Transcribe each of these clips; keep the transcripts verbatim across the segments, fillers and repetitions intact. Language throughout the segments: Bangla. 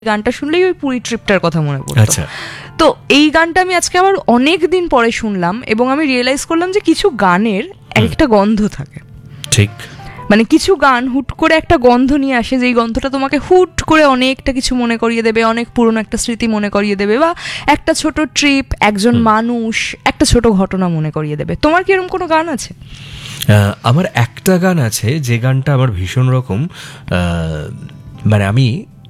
গানটা শুনলেই ওই পুরী ট্রিপটার কথা মনে পড়তো। আচ্ছা, তো এই গানটা আমি আজকে আবার অনেক দিন পরে শুনলাম এবং আমি রিয়েলাইজ করলাম যে কিছু গানের একটা গন্ধ থাকে। ঠিক, মানে কিছু গান হুট করে একটা গন্ধ নিয়ে আসে, যেই গন্ধটা তোমাকে হুট করে অনেকটা কিছু মনে করিয়ে দেবে, অনেক পুরনো একটা স্মৃতি মনে করিয়ে দেবে, বা একটা ছোট ট্রিপ, একজন মানুষ, একটা ছোট ঘটনা মনে করিয়ে দেবে। তোমার কি এরকম কোনো গান আছে? আহ, আমার একটা গান আছে যে গানটা আমার ভীষণ রকম, আহ, মানে আমি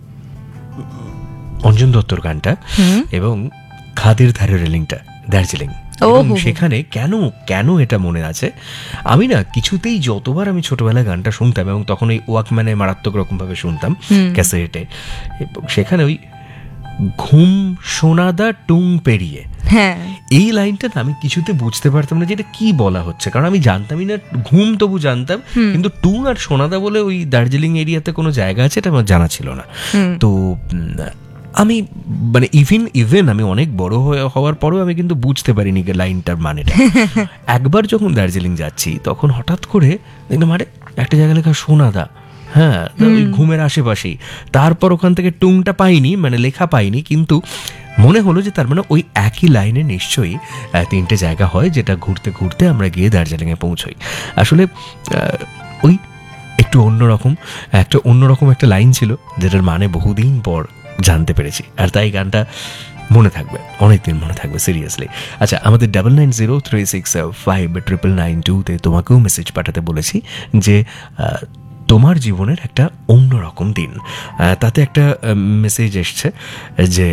অঞ্জন দত্তর গানটা এবং খাদের ধারে রেলিংটা, দার্জিলিং, এবং সেখানে কেন কেন এটা মনে আছে, আমি না কিছুতেই যতবার আমি ছোটবেলায় গানটা শুনতাম এবং তখন ওই ওয়াকম্যানে মারাত্মক রকম ভাবে শুনতাম ক্যাসেটে, এবং সেখানে ওই ঘুম সোনাদা টুং পেরিয়ে, হ্যাঁ, এই লাইনটা না আমি কিছুতে বুঝতে পারতাম না যে এটা কি বলা হচ্ছে, কারণ আমি জানতামই না। ঘুম তবু জানতাম, কিন্তু টুং আর সোনাদা বলে ওই দার্জিলিং এরিয়াতে কোনো জায়গা আছে এটা আমার জানা ছিল না। তো আমি মানে ইভেন ইভেন আমি অনেক বড় হওয়ার পরেও আমি কিন্তু বুঝতে পারিনি লাইনটার মানেটা। একবার যখন দার্জিলিং যাচ্ছি তখন হঠাৎ করে দেখলাম আরে একটা জায়গায় লেখা সোনাদা, হ্যাঁ, ওই ঘুমের আশেপাশেই। তারপর ওখান থেকে টুংটা পাইনি, মানে লেখা পাইনি, কিন্তু মনে হলো যে তার মানে ওই একই লাইনে নিশ্চয়ই তিনটে জায়গা হয় যেটা ঘুরতে ঘুরতে আমরা গিয়ে দার্জিলিংয়ে পৌঁছই। আসলে ওই একটু অন্যরকম একটা অন্যরকম একটা লাইন ছিল যেটার মানে বহুদিন পর জানতে পেরেছি, আর তাই গানটা মনে থাকবে, অনেকদিন মনে থাকবে, সিরিয়াসলি। আচ্ছা, আমাদের double nine zero three six five triple nine টুতে তোমাকেও মেসেজ পাঠাতে বলেছি যে তোমার জীবনের একটা অন্যরকম দিন। তাতে একটা মেসেজ এসছে যে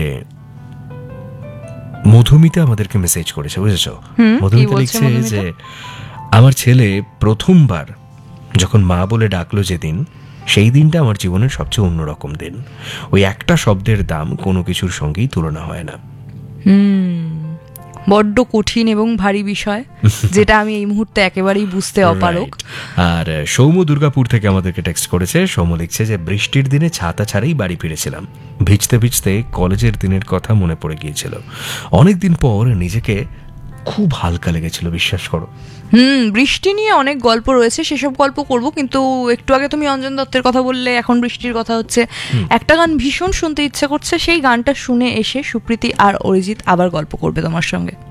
মধুমিতা আমাদেরকে মেসেজ করেছে, বুঝেছো? মধুমিতা লিখছে যে আমার ছেলে প্রথমবার যখন মা বলে ডাকলো যেদিন, সেই দিনটা আমার জীবনের সবচেয়ে অন্যরকম দিন। ওই একটা শব্দের দাম কোনো কিছুর সঙ্গেই তুলনা হয় না। হুম, বড্ড কঠিন এবং ভারী বিষয়, যেটা আমি এই মুহূর্তে একেবারেই বুঝতে অপারগ। আর সৌম্য দুর্গাপুর থেকে আমাদেরকে টেক্সট করেছে। সৌম্য লিখছে যে বৃষ্টির দিনে ছাতা ছাড়াই বাড়ি ফিরেছিলাম, ভিজতে ভিজতে কলেজের দিনের কথা মনে পড়ে গিয়েছিল। অনেকদিন পর নিজেকে খুব হালকা লেগেছিল, বিশ্বাস করো। হুম, বৃষ্টি নিয়ে অনেক গল্প রয়েছে, সেসব গল্প করব, কিন্তু একটু আগে তুমি অঞ্জন দত্তের কথা বললে, এখন বৃষ্টির কথা হচ্ছে। একটা গান ভীষণ শুনতে ইচ্ছে করছে, সেই গানটা শুনে এসে সুপ্রীতি আর অরিজিৎ আবার গল্প করবে তোমার সঙ্গে।